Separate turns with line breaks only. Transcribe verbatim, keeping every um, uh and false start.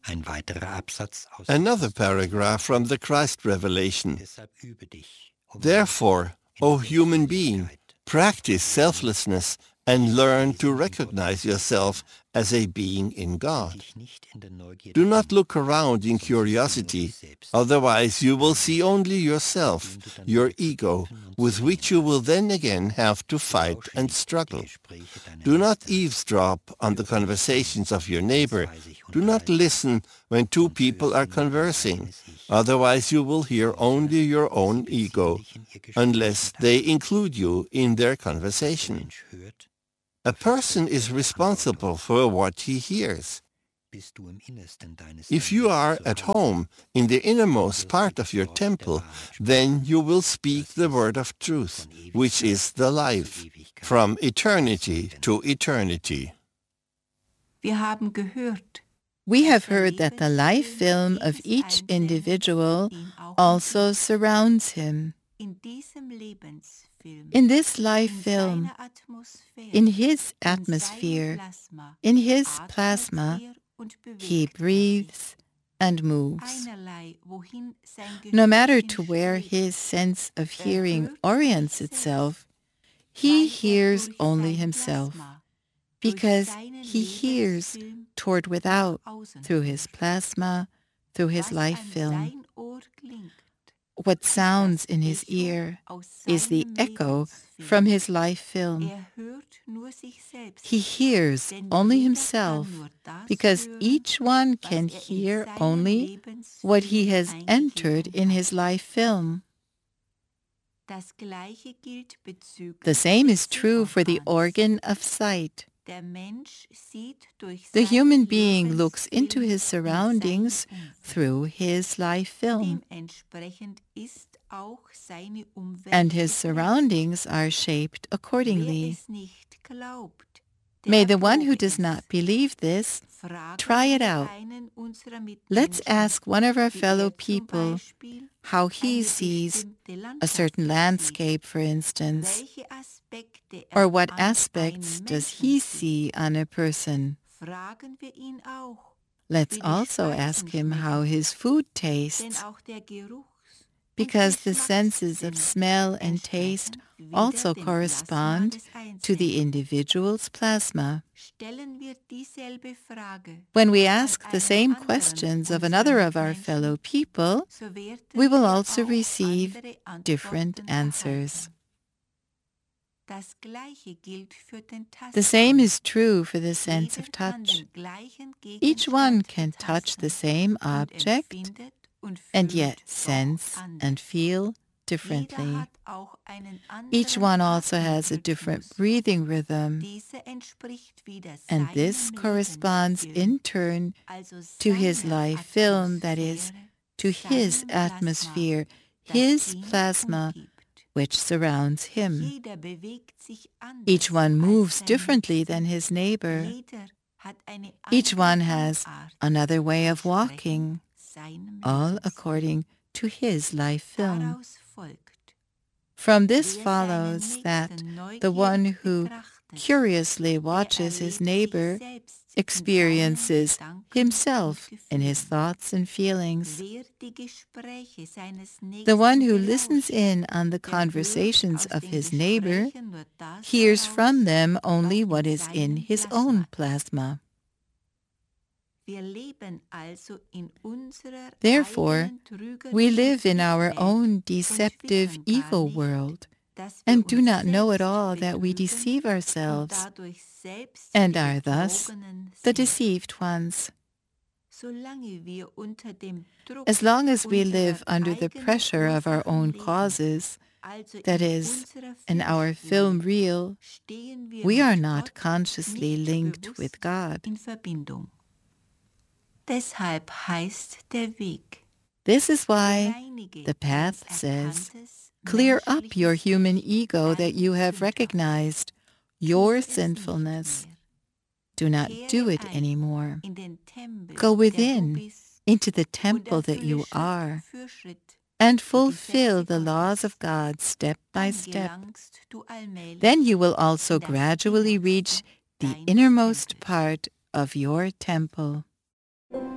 Ein weiterer Absatz aus
Another paragraph from the Christ revelation.
Deshalb übe dich, um
Therefore,
in
O human being,
Selbstlosigkeit
practice selflessness and learn to recognize yourself as a being in God.
dich nicht in der Neugierde
Do not
hin,
look around in curiosity, otherwise you will see only yourself, your ego, with which you will then again have to fight
lausche
and
nicht die
struggle.
Gespräche deiner
Do not
Nächsten,
eavesdrop on the conversations of your neighbor. Do not listen when two people are conversing, otherwise you will hear only your own ego, unless they include you in their conversation.
Mensch hört,
A person is responsible for what he hears.
bist du im Innersten deines
If you
Inneren
are
zu
at
Hause,
home, in the innermost part of your temple, then you will speak the word of truth, which is the life, from eternity to eternity.
Wir haben gehört,
We have heard that the life film of each individual also surrounds him.
in diesem Lebensfilm,
In this life
in
film,
seiner Atmosphäre,
in his
in
atmosphere,
seinem Plasma,
in his
atmet
plasma,
er und bewegt
he
er
breathes and
sich.
moves.
Einerlei, wohin sein
No
Gehör
matter
ihn
to where
schlägt,
his sense of
er
hearing
hört
orients
sich
itself,
selbst,
he
weil er
hears
durch
only
sein
himself,
Plasma, durch
because
seinen
he hears
Lebensfilm
toward without
nach außen
through his
hört.
plasma, through his
Was
life
an
film.
sein Ohr klingt,
What
ist
sounds
das
in his
Echo
ear
aus
is the
seinem
echo
Lebensfilm.
from his life film.
Er hört nur sich selbst,
He hears
denn
only
jeder
himself,
kann nur das
because
hören,
each one
was
can
er in
hear
seinen
only what he
Lebensfilm
has entered
eingegeben
in
hat.
his life film.
Das Gleiche gilt bezüglich
The same
des
is true for the
Sehorgans.
organ of sight.
Der Mensch sieht durch
The
seinen
human being looks into
Lebensfilm
his
in
surroundings
sein Umfeld.
through his life film,
Dementsprechend ist auch seine Umwelt
and his
geprägt.
surroundings are shaped
Wer
accordingly.
es nicht glaubt,
May
der
the one who
probe
does
es.
not believe this
Fragen
try it
wir
out.
einen unserer
Let's
Mitmenschen,
ask one of our
wie
fellow
er zum
people
Beispiel
how he
eine
sees
bestimmte
a
Landschaft
certain
sieht.
landscape, for instance,
Welche Aspekte
or
er
what
an
aspects
einem
does
Menschen
he
sieht.
see on a person.
Fragen wir ihn auch,
Let's
wie die
also
Speisen
ask him
schmecken,
how his food
denn
tastes,
auch der Geruchs- und
because the senses of
Geschmackssinn
smell and taste
entsprechen wieder
also
dem Plasma
correspond
des
to the
Einzelnen.
individual's plasma.
Stellen wir dieselbe Frage
When we
an
ask the
einer
same
anderen
questions of
unserer
another of our
Mitmenschen,
fellow people,
so werden
we will
wir
also
auch
receive
andere
different
Antworten
answers.
erhalten. Das Gleiche gilt für den
The same
Tastsinn.
is true for the sense
Jeder
of
kann
touch.
den gleichen
Each one
Gegenstand
can touch the
betasten
same
und
object
empfindet und
and
fühlt
yet
doch
sense
anders.
and feel
Jeder
differently.
hat auch einen
Each
anderen
one also has a different
Atemrhythmus.
breathing rhythm,
Dieser entspricht wieder
and this
seinem
corresponds
Lebensfilm,
in turn
also
to his
seiner
life film, that is,
Atmosphäre,
to his
seinem Plasma,
atmosphere,
das
his
ihn
plasma,
umgibt.
which surrounds him.
Jeder bewegt sich anders
Each one
als
moves
sein
differently than
Nächster.
his neighbor.
Jeder hat eine
Each
andere
one has
Gangart,
another way of
entsprechend
walking,
seinem
all
Lebensfilm.
according to his life film.
Daraus folgt,
From this
wer seinen
follows that
Nächsten
the one
neugierig
who
betrachtet,
curiously
der
watches his
erlebt sich
neighbor
selbst
experiences
in seinen Gedanken
himself
und
in his
Gefühlen.
thoughts and feelings.
Wer die Gespräche seines
The one
Nächsten
who listens
belauscht,
in on the
der hört
conversations
aus
of
den
his neighbor
Gesprächen nur das
hears
heraus,
from them only
was
what
in
is in
seinem
his
Plasma
own
ist.
plasma.
Wir leben also in unserer
Therefore,
eigenen trügerischen
we live in our
Trickwelt
own
und
deceptive
wissen gar
ego
nicht,
world,
dass wir
and do
uns
not know at
selbst
all that we
betrügen
deceive
und
ourselves
dadurch selbst
and
die
are thus
Betrogenen
the
sind.
deceived ones.
Solange wir unter dem Druck
As long as we
unserer
live under the
eigenen
pressure of our
Ursachen
own
leben,
causes,
also
that
in
is,
unserer
in our
Filmspur,
film reel,
stehen wir
we
mit
are not
Gott
consciously
nicht
linked
bewusst
with God.
in Verbindung. Deshalb heißt der Weg,
This is why
bereinige
the
dein
path says,
erkanntes
clear up your
menschliches
human
Ich,
ego that
dein
you have
Sündhaft.
recognized,
Tue
your
es nicht
sinfulness.
mehr.
Do not do
Kehre
it
ein
anymore.
in den Tempel,
Go
der du
within,
bist,
into the
und
temple that
erfülle
you
Schritt
are,
für Schritt
and
die
fulfill
Gesetze
the laws of
Gottes.
God step by
Dann
step.
gelangst du allmählich
Then you will also
in das
gradually reach
Innerste
the
deines
innermost
Tempels.
part of your temple.